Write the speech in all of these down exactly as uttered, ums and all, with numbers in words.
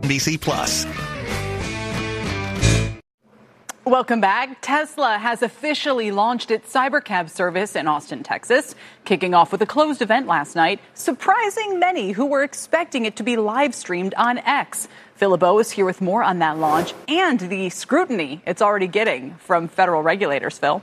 B C Plus. Welcome back. Tesla has officially launched its Cybercab service in Austin, Texas, kicking off with a closed event last night, surprising many who were expecting it to be live streamed on X. Phil LeBeau is here with more on that launch and the scrutiny it's already getting from federal regulators. Phil.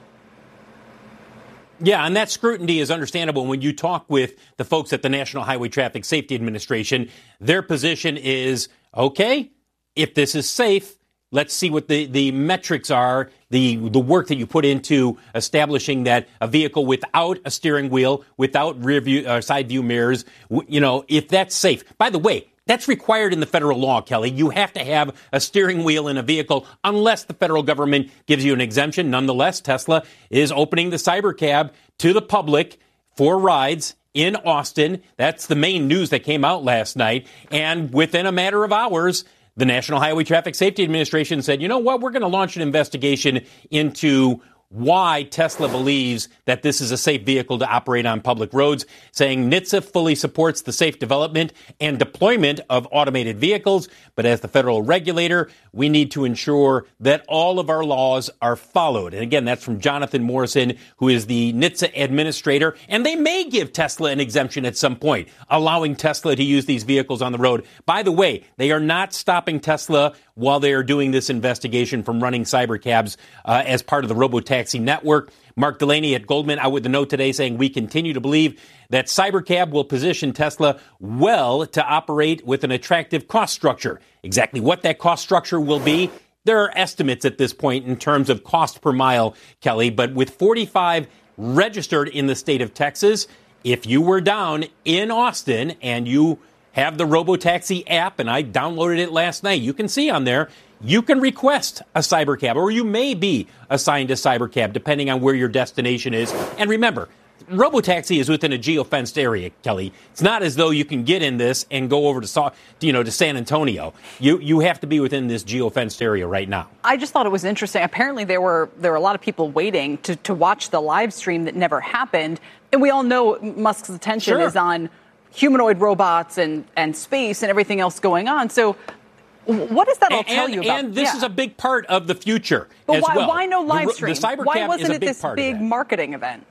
Yeah, and that scrutiny is understandable. When you talk with the folks at the National Highway Traffic Safety Administration, their position is, okay, if this is safe, let's see what the, the metrics are, the the work that you put into establishing that a vehicle without a steering wheel, without rear view, uh, side view mirrors, w- you know, if that's safe. By the way, that's required in the federal law, Kelly. You have to have a steering wheel in a vehicle unless the federal government gives you an exemption. Nonetheless, Tesla is opening the Cybercab to the public for rides in Austin. That's the main news that came out last night. And within a matter of hours, the National Highway Traffic Safety Administration said, you know what, we're going to launch an investigation into why Tesla believes that this is a safe vehicle to operate on public roads, saying N H T S A fully supports the safe development and deployment of automated vehicles. But as the federal regulator, we need to ensure that all of our laws are followed. And again, that's from Jonathan Morrison, who is the N H T S A administrator. And they may give Tesla an exemption at some point, allowing Tesla to use these vehicles on the road. By the way, they are not stopping Tesla while they are doing this investigation from running cybercabs uh, as part of the robotaxi network. Mark Delaney at Goldman out with the note today saying we continue to believe that Cybercab will position Tesla well to operate with an attractive cost structure. Exactly what that cost structure will be, there are estimates at this point in terms of cost per mile, Kelly, but with forty-five registered in the state of Texas, if you were down in Austin and you have the Robotaxi app, and I downloaded it last night, you can see on there, you can request a Cybercab, or you may be assigned a Cybercab, depending on where your destination is. And remember, Robotaxi is within a geofenced area, Kelly. It's not as though you can get in this and go over to, you know, to San Antonio. You you have to be within this geofenced area right now. I just thought it was interesting. Apparently, there were there were a lot of people waiting to, to watch the live stream that never happened. And we all know Musk's attention Sure. is on humanoid robots and, and space and everything else going on. So what does that all and, tell you about? And this yeah. is a big part of the future but as why, well. why no live the, stream? The Cybercab why wasn't is a it big this part big of that. marketing event?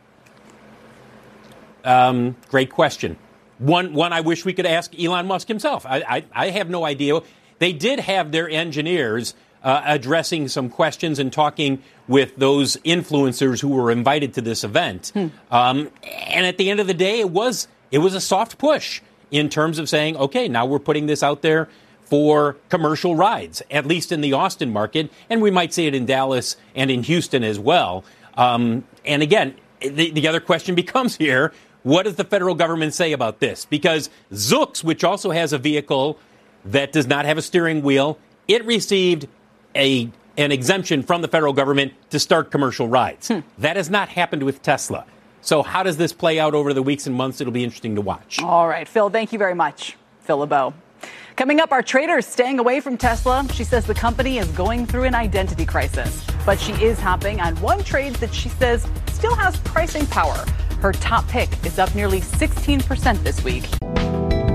Um, great question. One, one I wish we could ask Elon Musk himself. I, I, I have no idea. They did have their engineers uh, addressing some questions and talking with those influencers who were invited to this event. Hmm. Um, and at the end of the day, it was it was a soft push in terms of saying, okay, now we're putting this out there for commercial rides, at least in the Austin market, and we might see it in Dallas and in Houston as well. Um, and again, the, the other question becomes here, what does the federal government say about this? Because Zoox, which also has a vehicle that does not have a steering wheel, it received a an exemption from the federal government to start commercial rides. Hmm. That has not happened with Tesla. So how does this play out over the weeks and months? It'll be interesting to watch. All right, Phil, thank you very much. Phil LeBeau. Coming up, our trader is staying away from Tesla. She says the company is going through an identity crisis, but she is hopping on one trade that she says still has pricing power. Her top pick is up nearly sixteen percent this week.